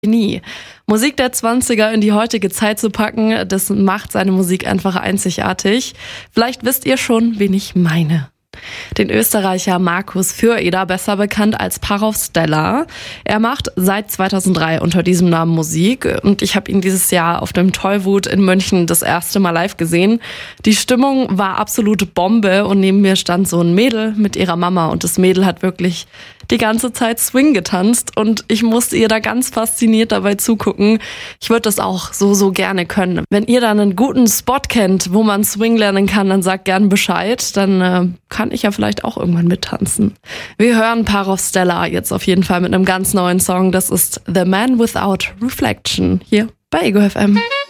Nie. Musik der 20er in die heutige Zeit zu packen, das macht seine Musik einfach einzigartig. Vielleicht wisst ihr schon, wen ich meine. Den Österreicher Markus Füreder, besser bekannt als Parov Stelar. Er macht seit 2003 unter diesem Namen Musik und ich habe ihn dieses Jahr auf dem Tollwood in München das erste Mal live gesehen. Die Stimmung war absolute Bombe und neben mir stand so ein Mädel mit ihrer Mama und das Mädel hat wirklich die ganze Zeit Swing getanzt und ich musste ihr da ganz fasziniert dabei zugucken. Ich würde das auch so gerne können. Wenn ihr da einen guten Spot kennt, wo man Swing lernen kann, dann sagt gern Bescheid. Dann kann ich ja vielleicht auch irgendwann mittanzen. Wir hören Parov Stelar jetzt auf jeden Fall mit einem ganz neuen Song. Das ist The Man Without Reflection hier bei Ego FM.